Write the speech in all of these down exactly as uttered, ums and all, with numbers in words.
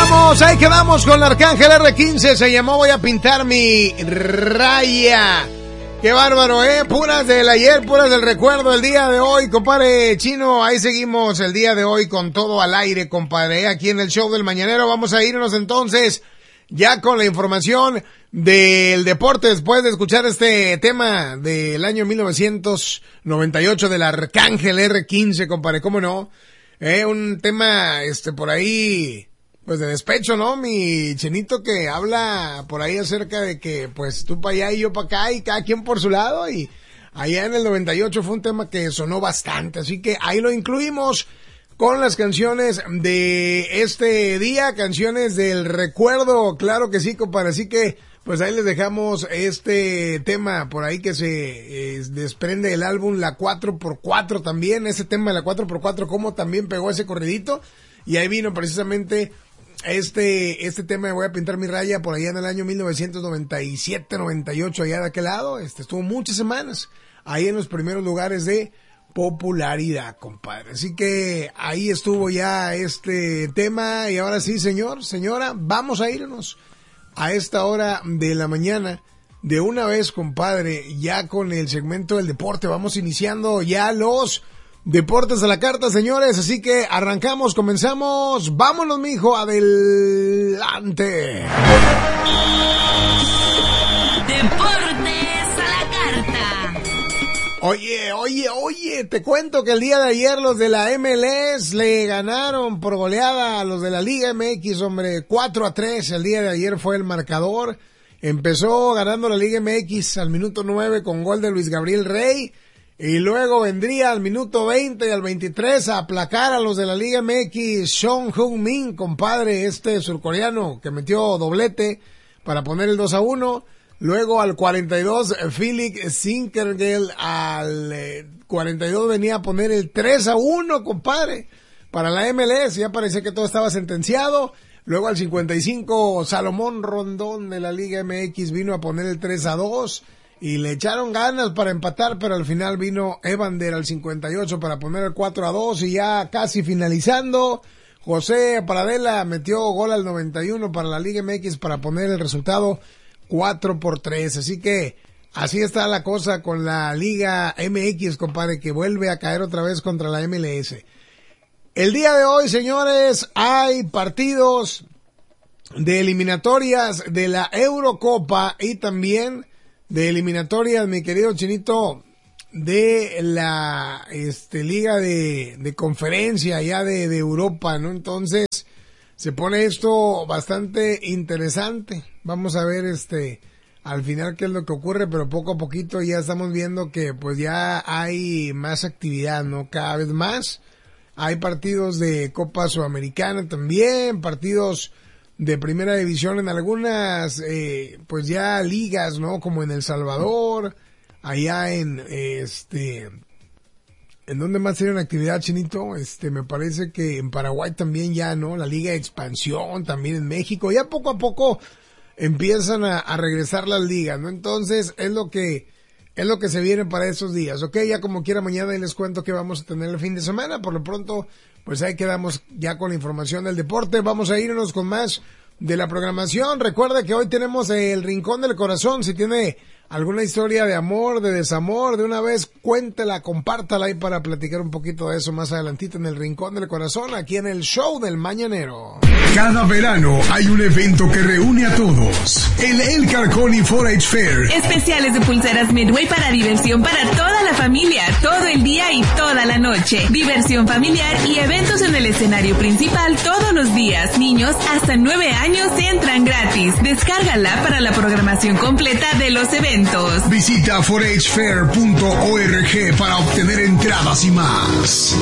quedamos, ahí quedamos con el Arcángel erre quince, se llamó Voy a pintar mi raya. Qué bárbaro, eh, puras del ayer, puras del recuerdo, el día de hoy, compadre Chino, ahí seguimos el día de hoy con todo al aire, compadre, aquí en el show del mañanero. Vamos a irnos entonces ya con la información del deporte después de escuchar este tema del año mil novecientos noventa y ocho del Arcángel erre quince, compadre, cómo no, eh, un tema, este, por ahí, pues de despecho, ¿no? Mi Chenito, que habla por ahí acerca de que, pues, tú para allá y yo para acá y cada quien por su lado, y allá en el noventa y ocho fue un tema que sonó bastante, así que ahí lo incluimos con las canciones de este día, canciones del recuerdo, claro que sí, compadre, así que, pues ahí les dejamos este tema por ahí que se eh, desprende del álbum La cuatro por cuatro también, ese tema de La cuatro por cuatro, cómo también pegó ese corridito, y ahí vino precisamente Este, este tema de Voy a pintar mi raya por allá en el año mil novecientos noventa y siete, noventa y ocho, allá de aquel lado, este, estuvo muchas semanas ahí en los primeros lugares de popularidad, compadre. Así que ahí estuvo ya este tema, y ahora sí, señor, señora, vamos a irnos a esta hora de la mañana de una vez, compadre, ya con el segmento del deporte. Vamos iniciando ya los deportes a la carta, señores, así que arrancamos, comenzamos, vámonos, mijo, adelante. Deportes a la carta. Oye, oye, oye, te cuento que el día de ayer los de la eme ele ese le ganaron por goleada a los de la Liga eme equis, hombre, cuatro a tres, el día de ayer fue el marcador. Empezó ganando la Liga eme equis al minuto nueve con gol de Luis Gabriel Rey. Y luego vendría al minuto veinte y al veintitrés a aplacar a los de la Liga eme equis, Son Heung-min, compadre, este surcoreano que metió doblete para poner el dos a uno. Luego al cuarenta y dos, Felix Zinkergel, al eh, cuarenta y dos venía a poner el tres a uno, compadre, para la eme ele ese, ya parecía que todo estaba sentenciado. Luego al cincuenta y cinco, Salomón Rondón de la Liga eme equis vino a poner el tres a dos. Y le echaron ganas para empatar, pero al final vino Evander al cincuenta y ocho para poner el cuatro a dos, y ya casi finalizando, José Paradela metió gol al noventa y uno para la Liga eme equis para poner el resultado cuatro por tres. Así que así está la cosa con la Liga eme equis, compadre, que vuelve a caer otra vez contra la eme ele ese. El día de hoy, señores, hay partidos de eliminatorias de la Eurocopa y también de eliminatorias, mi querido Chinito, de la este liga de, de conferencia allá de, de Europa, ¿no? Entonces se pone esto bastante interesante. Vamos a ver este al final qué es lo que ocurre, pero poco a poquito ya estamos viendo que pues ya hay más actividad, ¿no? Cada vez más. Hay partidos de Copa Sudamericana también, partidos de primera división en algunas, eh, pues ya ligas, ¿no? Como en El Salvador, allá en, este, ¿en dónde más tienen actividad, Chinito? Este, me parece que en Paraguay también ya, ¿no? La Liga de Expansión, también en México, ya poco a poco empiezan a, a regresar las ligas, ¿no? Entonces, es lo que, es lo que se viene para esos días, ¿ok? Ya como quiera mañana les cuento que vamos a tener el fin de semana, por lo pronto, pues ahí quedamos ya con la información del deporte. Vamos a irnos con más de la programación. Recuerda que hoy tenemos el Rincón del Corazón. Si tiene alguna historia de amor, de desamor, de una vez cuéntela, compártala ahí para platicar un poquito de eso más adelantito en el Rincón del Corazón, aquí en el show del mañanero. Cada verano hay un evento que reúne a todos. El El Carconi cuatro H Fair. Especiales de pulseras Midway para diversión para toda la familia, todo el día y toda la noche. Diversión familiar y eventos en el escenario principal todos los días. Niños hasta nueve años entran gratis. Descárgala para la programación completa de los eventos. Visita cuatro h fair punto org para obtener entradas y más.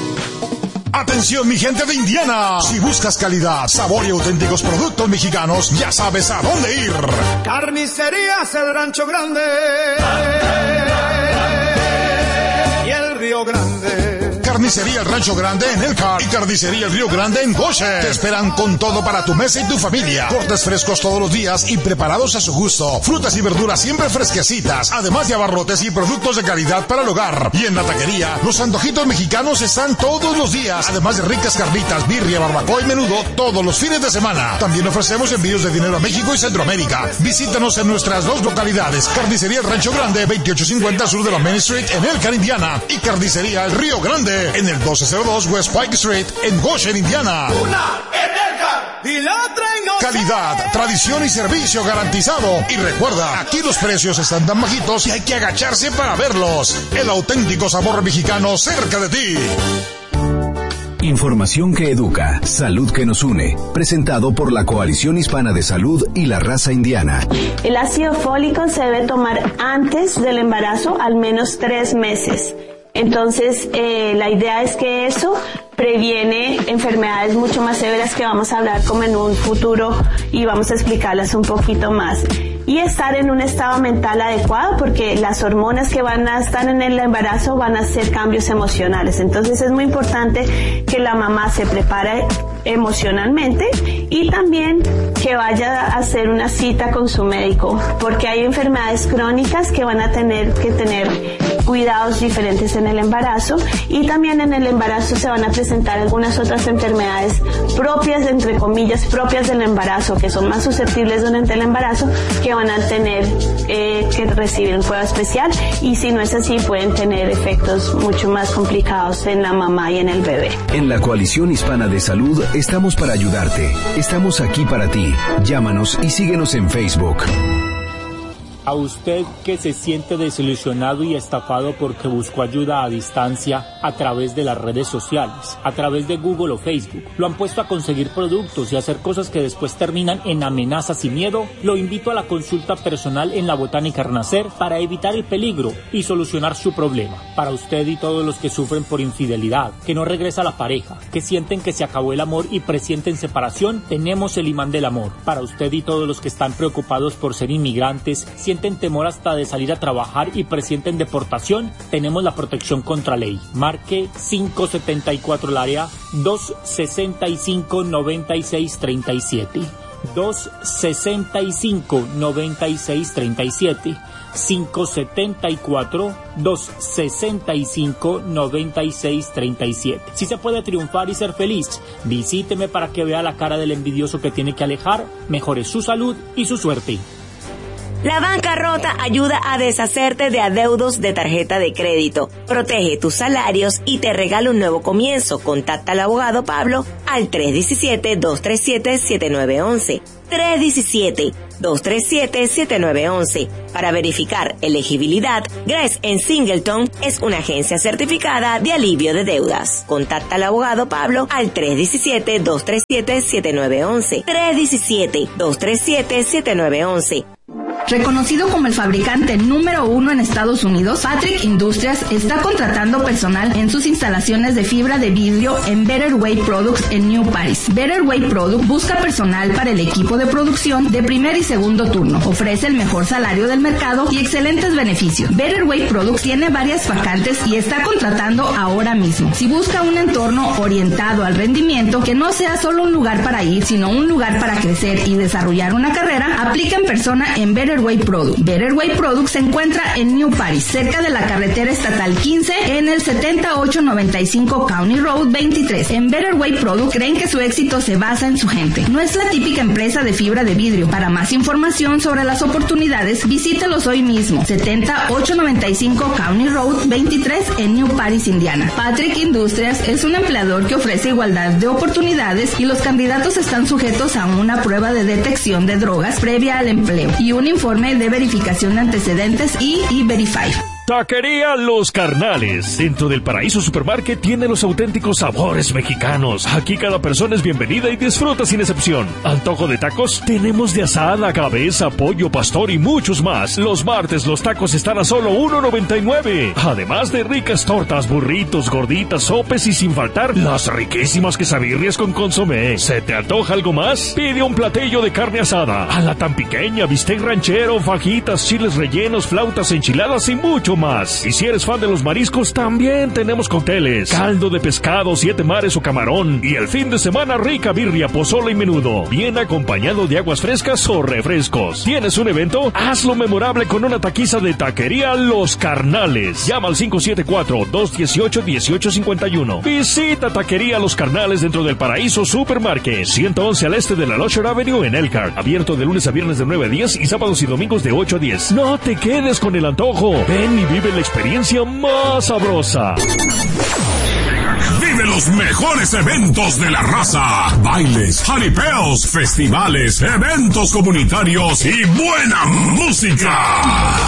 Atención, mi gente de Indiana. Si buscas calidad, sabor y auténticos productos mexicanos, ya sabes a dónde ir. Carnicerías El Rancho Grande y el Río Grande. Carnicería El Rancho Grande en Elkhart y Carnicería El Río Grande en Goshen. Te esperan con todo para tu mesa y tu familia. Cortes frescos todos los días y preparados a su gusto. Frutas y verduras siempre fresquecitas, además de abarrotes y productos de calidad para el hogar. Y en la taquería, los antojitos mexicanos están todos los días, además de ricas carnitas, birria, barbacoa y menudo todos los fines de semana. También ofrecemos envíos de dinero a México y Centroamérica. Visítanos en nuestras dos localidades, Carnicería El Rancho Grande, veintiocho cincuenta sur de la Main Street en Elkhart, Indiana, y Carnicería El Río Grande en el doce cero dos West Pike Street en Goshen, Indiana. Una en Elkhart y la otra en Goshen. Calidad, tradición y servicio garantizado. Y recuerda, aquí los precios están tan bajitos y hay que agacharse para verlos. El auténtico sabor mexicano cerca de ti. Información que educa, salud que nos une. Presentado por la Coalición Hispana de Salud y la Raza Indiana. El ácido fólico se debe tomar antes del embarazo, al menos tres meses. Entonces, eh, la idea es que eso previene enfermedades mucho más severas que vamos a hablar como en un futuro y vamos a explicarlas un poquito más. Y estar en un estado mental adecuado, porque las hormonas que van a estar en el embarazo van a hacer cambios emocionales. Entonces es muy importante que la mamá se prepare emocionalmente y también que vaya a hacer una cita con su médico, porque hay enfermedades crónicas que van a tener que tener cuidados diferentes en el embarazo, y también en el embarazo se van a presentar algunas otras enfermedades propias, entre comillas, propias del embarazo, que son más susceptibles durante el embarazo, que van a tener eh, que recibir un cuidado especial, y si no es así pueden tener efectos mucho más complicados en la mamá y en el bebé. En la Coalición Hispana de Salud estamos para ayudarte. Estamos aquí para ti. Llámanos y síguenos en Facebook. A usted que se siente desilusionado y estafado porque buscó ayuda a distancia a través de las redes sociales, a través de Google o Facebook, lo han puesto a conseguir productos y hacer cosas que después terminan en amenazas y miedo, lo invito a la consulta personal en la Botánica Renacer para evitar el peligro y solucionar su problema. Para usted y todos los que sufren por infidelidad, que no regresa la pareja, que sienten que se acabó el amor y presienten separación, tenemos el imán del amor. Para usted y todos los que están preocupados por ser inmigrantes, sienten temor hasta de salir a trabajar y presienten deportación, tenemos la protección contra ley. Marque cinco setenta y cuatro el área, dos sesenta y cinco, noventa y seis treinta y siete. dos sesenta y cinco, noventa y seis treinta y siete. cinco setenta y cuatro, dos sesenta y cinco, noventa y seis treinta y siete. Si se puede triunfar y ser feliz, visíteme para que vea la cara del envidioso que tiene que alejar, mejore su salud y su suerte. La bancarrota ayuda a deshacerte de adeudos de tarjeta de crédito, protege tus salarios y te regala un nuevo comienzo. Contacta al abogado Pablo al tres uno siete, dos tres siete, siete nueve uno uno. tres uno siete, dos tres siete, siete nueve uno uno. Para verificar elegibilidad, Grace en Singleton es una agencia certificada de alivio de deudas. Contacta al abogado Pablo al tres uno siete, dos tres siete, siete nueve uno uno. tres uno siete, dos tres siete, siete nueve uno uno. Reconocido como el fabricante número uno en Estados Unidos, Patrick Industries está contratando personal en sus instalaciones de fibra de vidrio en Better Way Products en New Paris. Better Way Products busca personal para el equipo de producción de primer y segundo turno. Ofrece el mejor salario del mercado y excelentes beneficios. Better Way Products tiene varias vacantes y está contratando ahora mismo. Si busca un entorno orientado al rendimiento, que no sea solo un lugar para ir, sino un lugar para crecer y desarrollar una carrera, aplica en persona en Better Way Products. Better Way Products se encuentra en New Paris, cerca de la carretera estatal quince, en el setenta y ocho noventa y cinco County Road veintitrés. En Better Way Products creen que su éxito se basa en su gente. No es la típica empresa de fibra de vidrio. Para más información sobre las oportunidades, visítelos hoy mismo. setenta y ocho noventa y cinco County Road veintitrés en New Paris, Indiana. Patrick Industries es un empleador que ofrece igualdad de oportunidades y los candidatos están sujetos a una prueba de detección de drogas previa al empleo y un informe de verificación de antecedentes y E-Verify. Taquería Los Carnales, dentro del Paraíso Supermarket, tiene los auténticos sabores mexicanos. Aquí cada persona es bienvenida y disfruta sin excepción. Antojo de tacos, tenemos de asada, cabeza, pollo, pastor y muchos más. Los martes los tacos están a solo uno noventa y nueve. Además de ricas tortas, burritos, gorditas, sopes y sin faltar las riquísimas quesadillas con consomé. ¿Se te antoja algo más? Pide un platillo de carne asada, a la tan pequeña, bistec ranchero, fajitas, chiles rellenos, flautas, enchiladas y mucho más. más. Y si eres fan de los mariscos, también tenemos cócteles, caldo de pescado, siete mares o camarón. Y el fin de semana, rica birria, pozole y menudo, bien acompañado de aguas frescas o refrescos. ¿Tienes un evento? Hazlo memorable con una taquiza de Taquería Los Carnales. Llama al cinco siete cuatro, dos uno ocho, uno ocho cinco uno. Visita Taquería Los Carnales dentro del Paraíso Supermarket, ciento once al este de la Locher Avenue en Elkhart. Abierto de lunes a viernes de nueve a diez y sábados y domingos de ocho a diez. No te quedes con el antojo. Ven y vive la experiencia más sabrosa. Vive los mejores eventos de la raza. Bailes, jaripeos, festivales, eventos comunitarios y buena música.